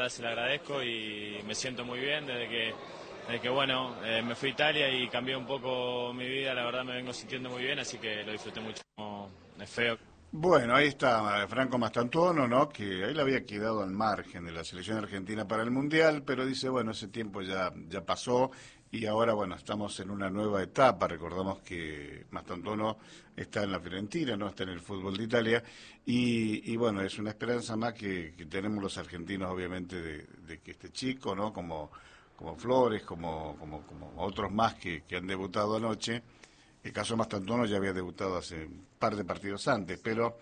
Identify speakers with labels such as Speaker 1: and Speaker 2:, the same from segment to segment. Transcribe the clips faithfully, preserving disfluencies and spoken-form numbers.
Speaker 1: se lo agradezco y me siento muy bien desde que, desde que bueno, eh, me fui a Italia y cambié un poco mi vida, la verdad me vengo sintiendo muy bien, así que lo disfruté mucho. Es feo.
Speaker 2: Bueno, ahí está Franco Mastantuono, ¿no? Que él había quedado al margen de la selección argentina para el Mundial, pero dice, bueno, ese tiempo ya, ya pasó y ahora, bueno, estamos en una nueva etapa. Recordamos que Mastantuono está en la Fiorentina, no está en el fútbol de Italia y, y bueno, es una esperanza más que, que tenemos los argentinos, obviamente, de, de que este chico, ¿no? Como, como Flores, como, como, como otros más que, que han debutado anoche. El caso de Mastantuono ya había debutado hace un par de partidos antes, pero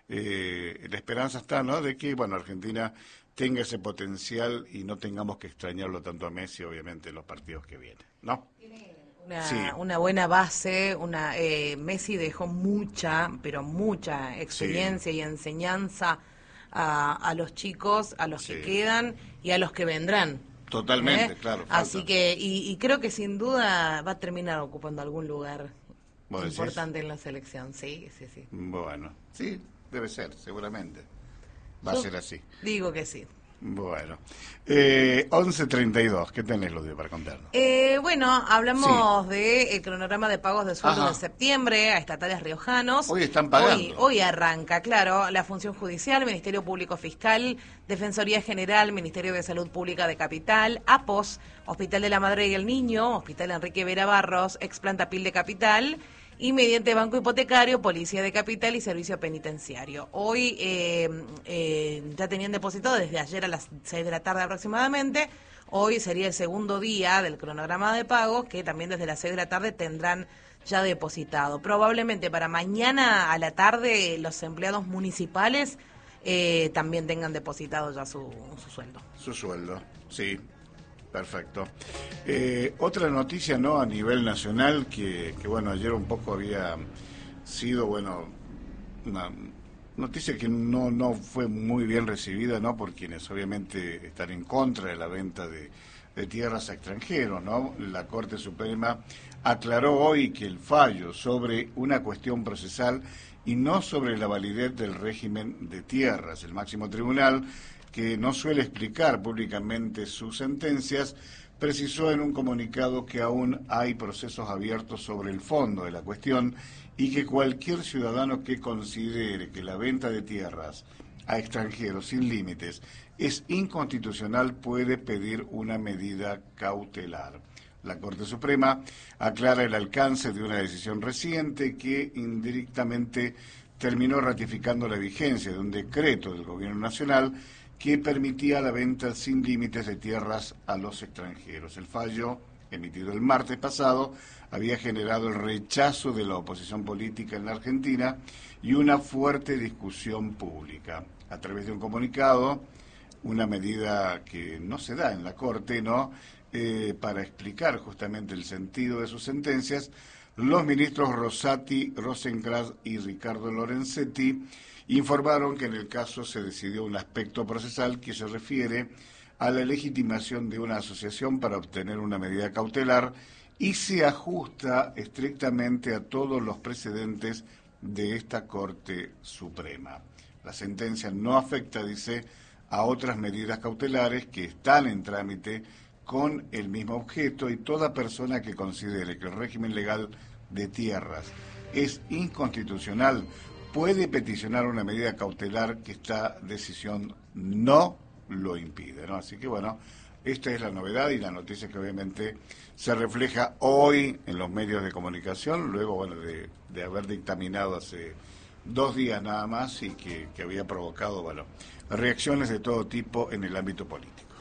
Speaker 2: eh, la esperanza está, ¿no?, de que, bueno, Argentina tenga ese potencial y no tengamos que extrañarlo tanto a Messi, obviamente, en los partidos que vienen, ¿no?
Speaker 3: Una,
Speaker 2: sí.
Speaker 3: una buena base, una eh, Messi dejó mucha, pero mucha experiencia sí. y enseñanza a, a los chicos, a los sí. que quedan y a los que vendrán.
Speaker 2: Totalmente,
Speaker 3: ¿eh?
Speaker 2: claro.
Speaker 3: Así
Speaker 2: falta.
Speaker 3: que, y, y creo que sin duda va a terminar ocupando algún lugar importante en la selección, sí, sí, sí.
Speaker 2: Bueno, sí, debe ser, seguramente. Va Yo a ser así.
Speaker 3: Digo que sí.
Speaker 2: Bueno, eh, once treinta y dos, ¿qué tenés, Ludio, para contarnos?
Speaker 3: Eh, bueno, hablamos sí. del cronograma de pagos de sueldo
Speaker 2: Ajá.
Speaker 3: de septiembre a estatales riojanos.
Speaker 2: Hoy están pagando.
Speaker 3: Hoy, hoy arranca, claro, la Función Judicial, Ministerio Público Fiscal, Defensoría General, Ministerio de Salud Pública de Capital, A P O S, Hospital de la Madre y el Niño, Hospital Enrique Vera Barros, Explantapil de Capital, y mediante Banco Hipotecario, Policía de Capital y Servicio Penitenciario. Hoy eh, eh, ya tenían depositado desde ayer a las seis de la tarde aproximadamente. Hoy sería el segundo día del cronograma de pagos, que también desde las seis de la tarde tendrán ya depositado. Probablemente para mañana a la tarde los empleados municipales eh, también tengan depositado ya su, su sueldo.
Speaker 2: Su sueldo, sí. Perfecto. Eh, otra noticia, ¿no?, a nivel nacional, que, que bueno, ayer un poco había sido, bueno, una noticia que no, no fue muy bien recibida, ¿no?, por quienes obviamente están en contra de la venta de, de tierras a extranjeros, ¿no? La Corte Suprema aclaró hoy que el fallo sobre una cuestión procesal y no sobre la validez del régimen de tierras, el máximo tribunal, que no suele explicar públicamente sus sentencias, precisó en un comunicado que aún hay procesos abiertos sobre el fondo de la cuestión y que cualquier ciudadano que considere que la venta de tierras a extranjeros sin límites es inconstitucional puede pedir una medida cautelar. La Corte Suprema aclara el alcance de una decisión reciente que indirectamente terminó ratificando la vigencia de un decreto del Gobierno Nacional que permitía la venta sin límites de tierras a los extranjeros. El fallo, emitido el martes pasado, había generado el rechazo de la oposición política en la Argentina y una fuerte discusión pública. A través de un comunicado, una medida que no se da en la Corte, ¿no?, eh, para explicar justamente el sentido de sus sentencias, los ministros Rosati, Rosenkrantz y Ricardo Lorenzetti informaron que en el caso se decidió un aspecto procesal que se refiere a la legitimación de una asociación para obtener una medida cautelar y se ajusta estrictamente a todos los precedentes de esta Corte Suprema. La sentencia no afecta, dice, a otras medidas cautelares que están en trámite con el mismo objeto y toda persona que considere que el régimen legal de tierras es inconstitucional puede peticionar una medida cautelar que esta decisión no lo impide, ¿no? Así que, bueno, esta es la novedad y la noticia que obviamente se refleja hoy en los medios de comunicación, luego, bueno, de, de haber dictaminado hace dos días nada más y que, que había provocado, bueno, reacciones de todo tipo en el ámbito político.